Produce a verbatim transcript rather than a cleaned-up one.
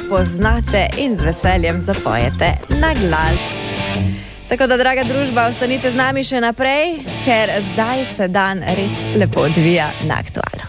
poznate in z veseljem zapojete na glas. Tako da, draga družba, ostanite z nami še naprej, ker zdaj se dan res lepo odvija na Aktualu.